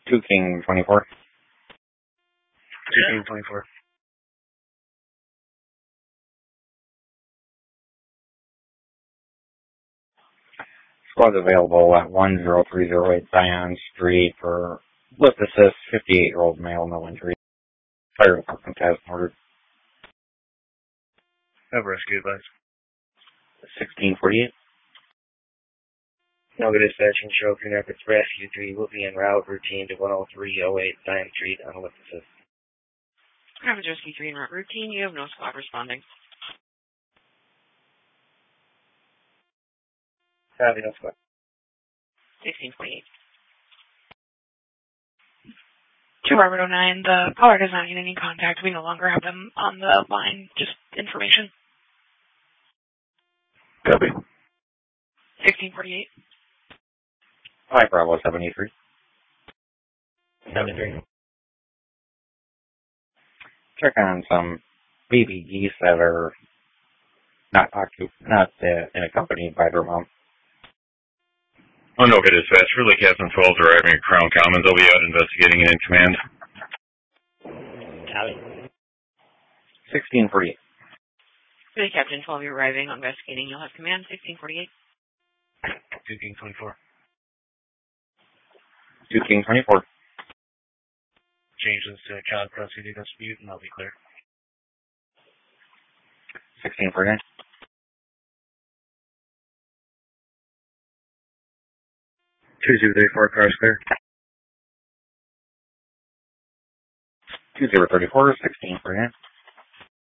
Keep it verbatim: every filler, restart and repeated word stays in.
two King twenty-four. two King twenty-four. Squad's available at one zero three zero eight Zion Street for lift assist, fifty-eight-year-old male, no injury. Fire department has ordered. Have rescue advice. sixteen forty-eight. Nova Dispatch and Children Efforts Rescue three will be en route routine to one oh three oh eight Zion Street on a lift assist. Rapids Rescue three en route routine. You have no squad responding. Copy, no squad. sixteen forty-eight. To Robert oh nine, the caller does not need any contact. We no longer have them on the line. Just information. Copy. sixteen forty-eight. Hi, Bravo seventy-three. seventy-three. Check on some baby geese that are not occup- not uh, accompanied by their mom. Oh, Nova Dispatch. Really, Captain twelve arriving at Crown Commons. I'll be out investigating and in command. Copy. sixteen forty-eight. Really, Captain twelve, you're arriving on investigating. You'll have command. sixteen forty-eight. two King twenty-four. two King twenty-four. Change this to child custody dispute, and I'll be clear. sixteen forty-nine. two zero three four, car's clear. two zero three four, sixteen forty-nine.